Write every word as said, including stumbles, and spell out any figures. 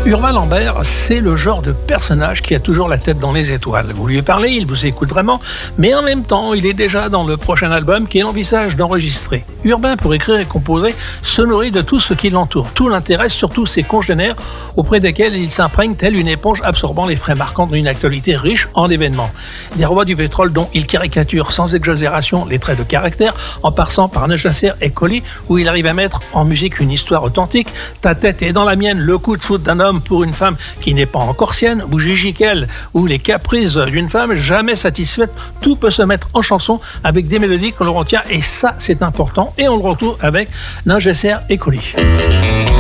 Urbain Lambert, c'est le genre de personnage qui a toujours la tête dans les étoiles. Vous lui parlez, il vous écoute vraiment, mais en même temps, il est déjà dans le prochain album qu'il envisage d'enregistrer. Urbain, pour écrire et composer, se nourrit de tout ce qui l'entoure. Tout l'intéresse, surtout ses congénères, auprès desquels il s'imprègne tel une éponge absorbant les frais marquants d'une actualité riche en événements. Des rois du pétrole dont il caricature sans exagération les traits de caractère, en passant par Neuchâtel et Colli, où il arrive à mettre en musique une histoire authentique. Ta tête est dans la mienne, le coup de foudre d'un homme pour une femme qui n'est pas encore sienne, ou Gigi Quel, ou les caprices d'une femme jamais satisfaite. Tout peut se mettre en chanson avec des mélodies que l'on retient, et ça c'est important, et on le retrouve avec Neuchâtel et Colli.